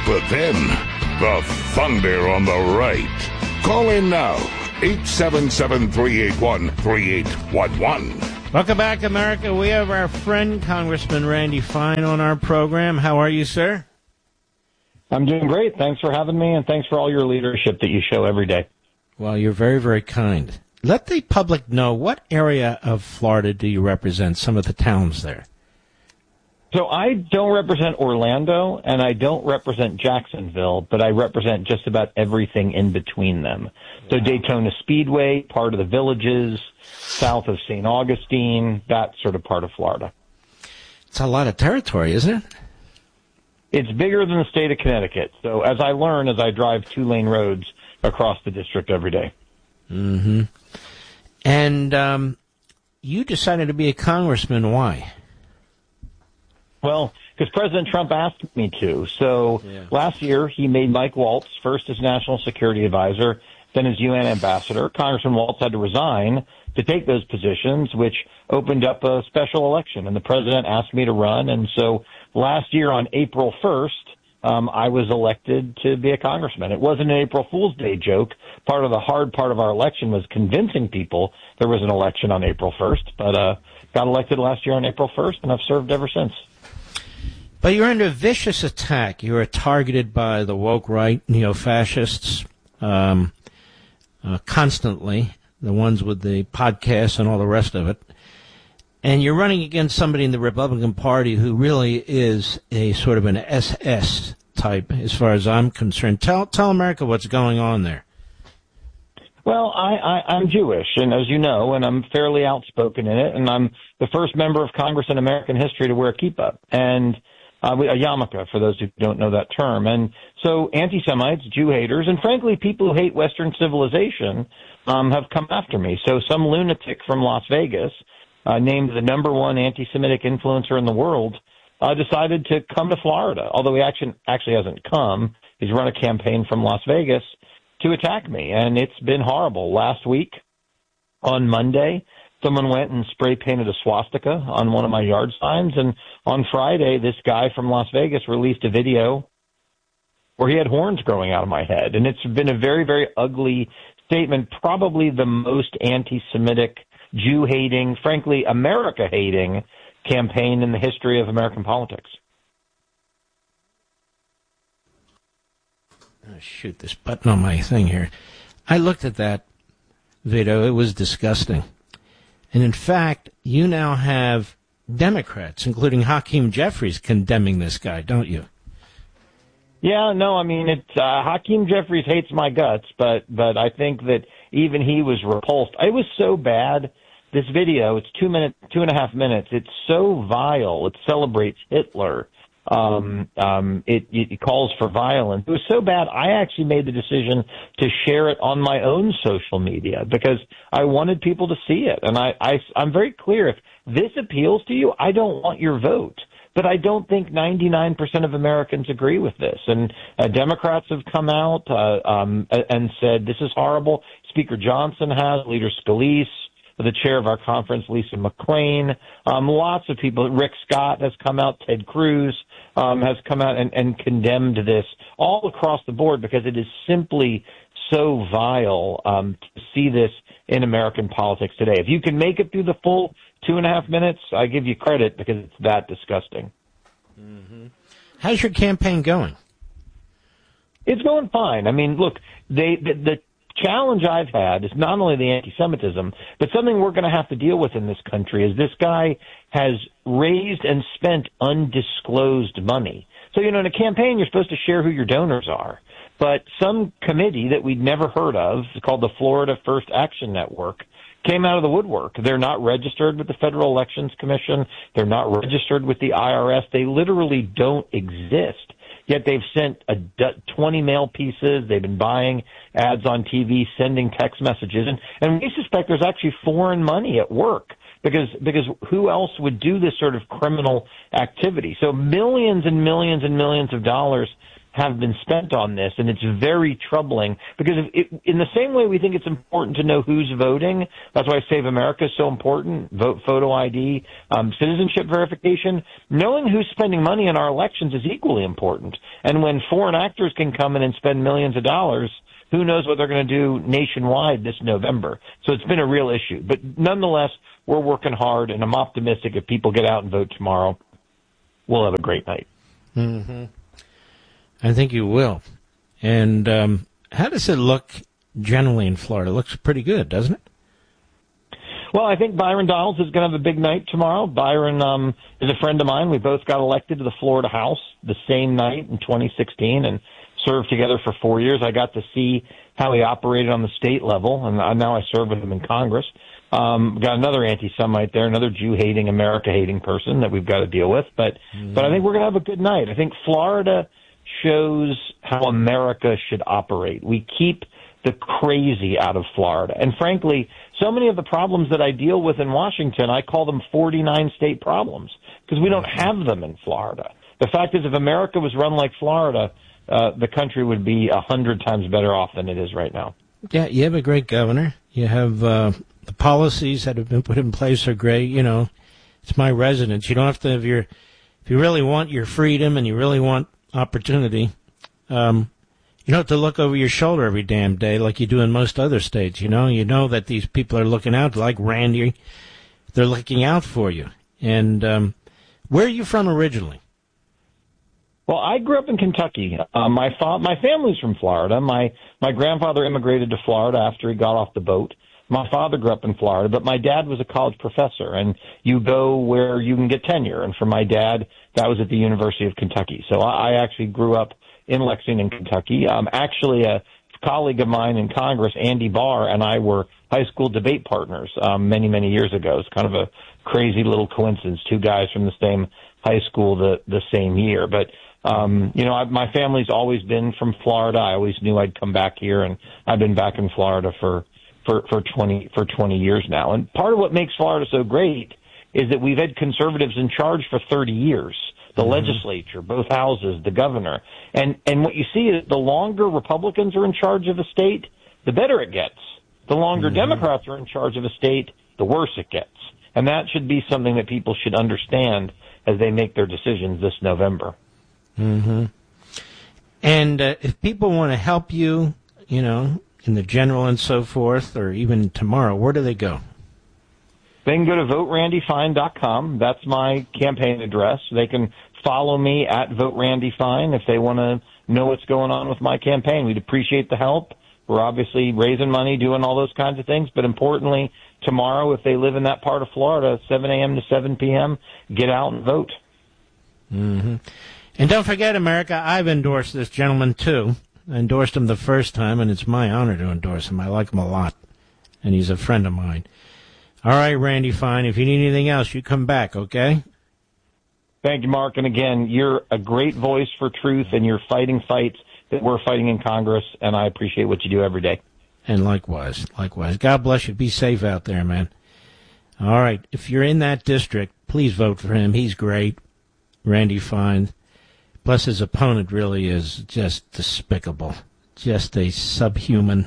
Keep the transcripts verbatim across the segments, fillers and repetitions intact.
But then, the thunder on the right. Call in now, eight seven seven, three eight one, three eight one one. Welcome back, America. We have our friend, Congressman Randy Fine, on our program. How are you, sir? I'm doing great. Thanks for having me, and thanks for all your leadership that you show every day. Well, you're very, very kind. Let the public know, what area of Florida do you represent, some of the towns there? So I don't represent Orlando, and I don't represent Jacksonville, but I represent just about everything in between them. So wow. Daytona Speedway, part of the Villages, south of Saint Augustine, that sort of part of Florida. It's a lot of territory, isn't it? It's bigger than the state of Connecticut. So as I learn, as I drive two-lane roads across the district every day. Mm-hmm. And um, you decided to be a congressman. Why? Well, because President Trump asked me to. So yeah. Last year, he made Mike Waltz first as National Security Advisor, then as U N Ambassador. Congressman Waltz had to resign to take those positions, which opened up a special election. And the president asked me to run. And so last year on April first, um, I was elected to be a congressman. It wasn't an April Fool's Day joke. Part of the hard part of our election was convincing people there was an election on April first. But uh, got elected last year on April first, and I've served ever since. But you're under vicious attack. You are targeted by the woke right, neo-fascists, um, uh, constantly, the ones with the podcasts and all the rest of it. And you're running against somebody in the Republican Party who really is a sort of an S S type, as far as I'm concerned. Tell tell America what's going on there. Well, I, I, I'm Jewish, and as you know, and I'm fairly outspoken in it, and I'm the first member of Congress in American history to wear a kippah, and uh, a yarmulke, for those who don't know that term. And so anti-Semites, Jew haters, and frankly, people who hate Western civilization um, have come after me. So some lunatic from Las Vegas, uh, named the number one anti-Semitic influencer in the world, uh, decided to come to Florida, although he actually, actually hasn't come. He's run a campaign from Las Vegas to attack me, and it's been horrible. Last week, on Monday, someone went and spray painted a swastika on one of my yard signs, and on Friday, this guy from Las Vegas released a video where he had horns growing out of my head, and it's been a very, very ugly statement, probably the most anti-Semitic, Jew-hating, frankly, America-hating campaign in the history of American politics. Oh, shoot, this button on my thing here. I looked at that video. It was disgusting. And in fact, you now have Democrats, including Hakeem Jeffries, condemning this guy, don't you? Yeah, no, I mean, it, uh, Hakeem Jeffries hates my guts, but, but I think that even he was repulsed. It was so bad. This video, it's two minutes, two and a half minutes. It's so vile. It celebrates Hitler. Um, um, it, it calls for violence. It was so bad, I actually made the decision to share it on my own social media because I wanted people to see it. And I, I, I'm very clear. If this appeals to you, I don't want your vote. But I don't think ninety-nine percent of Americans agree with this. And uh, Democrats have come out uh, um, and said this is horrible. Speaker Johnson has, Leader Scalise, the chair of our conference, Lisa McClain, um, lots of people. Rick Scott has come out. Ted Cruz um, has come out and, and condemned this all across the board because it is simply so vile um, to see this in American politics today. If you can make it through the full two and a half minutes, I give you credit because it's that disgusting. Mm-hmm. How's your campaign going? It's going fine. I mean, look, they the, the challenge I've had is not only the anti-Semitism, but something we're going to have to deal with in this country is this guy has raised and spent undisclosed money. So, you know, in a campaign, you're supposed to share who your donors are. But some committee that we'd never heard of, called the Florida First Action Network, came out of the woodwork. They're not registered with the Federal Elections Commission. They're not registered with the I R S. They literally don't exist. Yet they've sent a twenty mail pieces. They've been buying ads on T V, sending text messages. And, and we suspect there's actually foreign money at work because, because who else would do this sort of criminal activity? So millions and millions and millions of dollars have been spent on this, and it's very troubling because if it, in the same way we think it's important to know who's voting, that's why Save America is so important, vote photo I D, um, citizenship verification, knowing who's spending money in our elections is equally important. And when foreign actors can come in and spend millions of dollars, who knows what they're going to do nationwide this November. So it's been a real issue. But nonetheless, we're working hard, and I'm optimistic if people get out and vote tomorrow, we'll have a great night. Mm-hmm. I think you will. And um, how does it look generally in Florida? It looks pretty good, doesn't it? Well, I think Byron Donalds is going to have a big night tomorrow. Byron um, is a friend of mine. We both got elected to the Florida House the same night in twenty sixteen and served together for four years. I got to see how he operated on the state level, and now I serve with him in Congress. Um, got another anti-Semite there, another Jew-hating, America-hating person that we've got to deal with. But, mm. but I think we're going to have a good night. I think Florida shows how America should operate. We keep the crazy out of Florida. And frankly, so many of the problems that I deal with in Washington, I call them forty-nine state problems because we don't have them in Florida. The fact is, if America was run like Florida, uh, the country would be a hundred times better off than it is right now. Yeah, you have a great governor. You have uh, the policies that have been put in place are great. You know, it's my residence. You don't have to have your, if you really want your freedom and you really want opportunity, um, you don't have to look over your shoulder every damn day like you do in most other states. You know, you know that these people are looking out, like Randy, they're looking out for you. And um, where are you from originally? Well, I grew up in Kentucky. Uh, my fa- my family's from Florida. My my grandfather immigrated to Florida after he got off the boat. My father grew up in Florida, but my dad was a college professor, and you go where you can get tenure. And for my dad, that was at the University of Kentucky. So I, I actually grew up in Lexington, Kentucky. Um, actually, a colleague of mine in Congress, Andy Barr, and I were high school debate partners um, many, many years ago. It's kind of a crazy little coincidence, two guys from the same high school the, the same year. But, um, you know, I, my family's always been from Florida. I always knew I'd come back here, and I've been back in Florida for for for twenty for twenty years now. And part of what makes Florida so great is that we've had conservatives in charge for thirty years. The mm-hmm. legislature, both houses, the governor. And and what you see is the longer Republicans are in charge of a state, the better it gets. The longer mm-hmm. Democrats are in charge of a state, the worse it gets. And that should be something that people should understand as they make their decisions this November. Mm-hmm. And uh, if people want to help you, you know, in the general and so forth, or even tomorrow, where do they go? They can go to vote randy fine dot com. That's my campaign address. They can follow me at vote randy fine if they want to know what's going on with my campaign. We'd appreciate the help. We're obviously raising money, doing all those kinds of things. But importantly, tomorrow, if they live in that part of Florida, seven a.m. to seven p.m., get out and vote. Mm-hmm. And don't forget, America, I've endorsed this gentleman, too. I endorsed him the first time, and it's my honor to endorse him. I like him a lot, and he's a friend of mine. All right, Randy Fine, if you need anything else, you come back, okay? Thank you, Mark. And again, you're a great voice for truth, and you're fighting fights that we're fighting in Congress, and I appreciate what you do every day. And likewise, likewise. God bless you. Be safe out there, man. All right, if you're in that district, please vote for him. He's great, Randy Fine. Plus, his opponent really is just despicable, just a subhuman.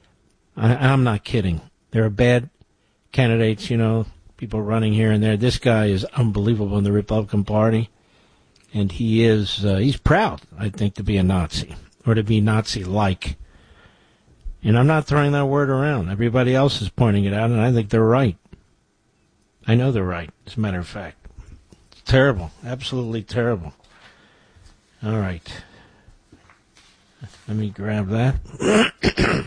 I, I'm not kidding. There are bad candidates, you know, people running here and there. This guy is unbelievable in the Republican Party, and he is, uh, he's proud, I think, to be a Nazi, or to be Nazi-like. And I'm not throwing that word around. Everybody else is pointing it out, and I think they're right. I know they're right, as a matter of fact. It's terrible, absolutely terrible. All right. Let me grab that.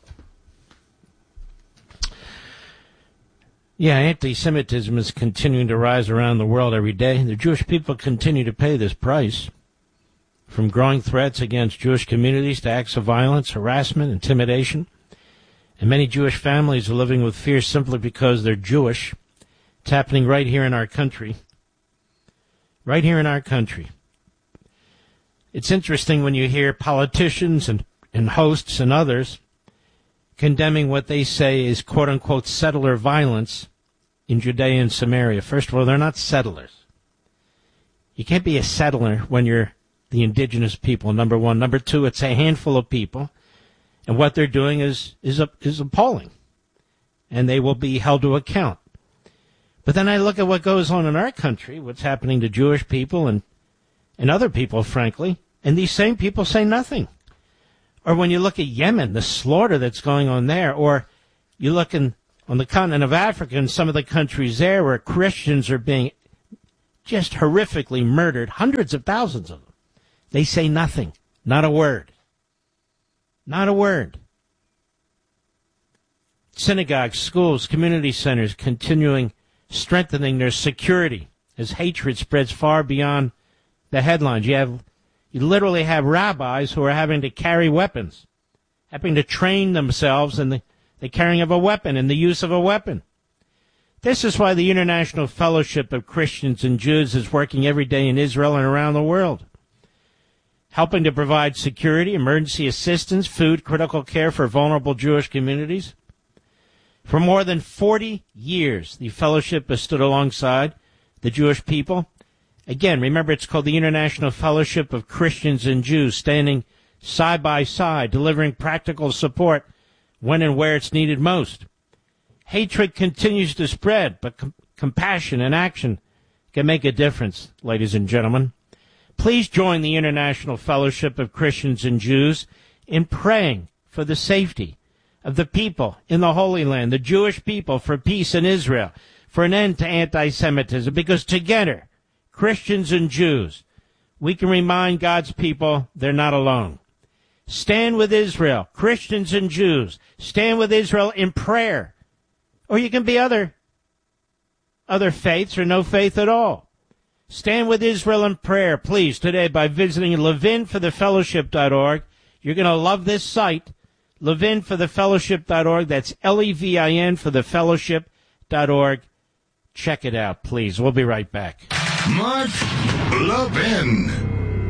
Yeah, anti-Semitism is continuing to rise around the world every day. The Jewish people continue to pay this price. From growing threats against Jewish communities to acts of violence, harassment, intimidation. And many Jewish families are living with fear simply because they're Jewish. It's happening right here in our country. Right here in our country. It's interesting when you hear politicians and, and hosts and others condemning what they say is quote-unquote settler violence in Judea and Samaria. First of all, they're not settlers. You can't be a settler when you're the indigenous people, number one. Number two, it's a handful of people, and what they're doing is is is appalling, and they will be held to account. But then I look at what goes on in our country, what's happening to Jewish people and, and other people, frankly, and these same people say nothing. Or when you look at Yemen, the slaughter that's going on there, or you look in, on the continent of Africa and some of the countries there where Christians are being just horrifically murdered, hundreds of thousands of them. They say nothing, not a word. Not a word. Synagogues, schools, community centers continuing strengthening their security as hatred spreads far beyond the headlines. You have, you literally have rabbis who are having to carry weapons, having to train themselves in the, the carrying of a weapon and the use of a weapon. This is why the International Fellowship of Christians and Jews is working every day in Israel and around the world, helping to provide security, emergency assistance, food, critical care for vulnerable Jewish communities. For more than forty years, the fellowship has stood alongside the Jewish people. Again, remember, it's called the International Fellowship of Christians and Jews, standing side by side, delivering practical support when and where it's needed most. Hatred continues to spread, but com- compassion and action can make a difference, ladies and gentlemen. Please join the International Fellowship of Christians and Jews in praying for the safety of the people in the Holy Land, the Jewish people, for peace in Israel, for an end to anti-Semitism, because together, Christians and Jews, we can remind God's people they're not alone. Stand with Israel, Christians and Jews. Stand with Israel in prayer. Or you can be other, other faiths or no faith at all. Stand with Israel in prayer, please, today by visiting levin for the fellowship dot org. You're going to love this site. levin for the fellowship dot org. That's L E V I N for the fellowship dot org. Check it out, please. We'll be right back. Mark Levin.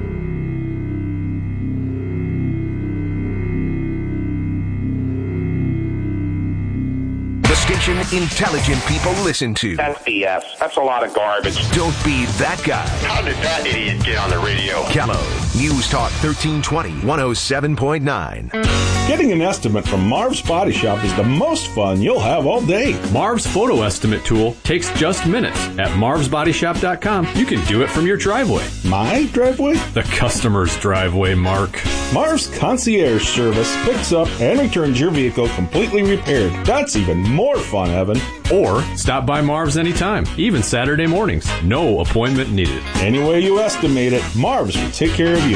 The station intelligent people listen to. That's B S. That's a lot of garbage. Don't be that guy. How did that idiot get on the radio? Gallo, News Talk thirteen twenty, one oh seven point nine. Getting an estimate from Marv's Body Shop is the most fun you'll have all day. Marv's photo estimate tool takes just minutes. At marvs body shop dot com, you can do it from your driveway. My driveway? The customer's driveway, Mark. Marv's Concierge Service picks up and returns your vehicle completely repaired. That's even more fun, Evan. Or stop by Marv's anytime, even Saturday mornings. No appointment needed. Any way you estimate it, Marv's will take care of you.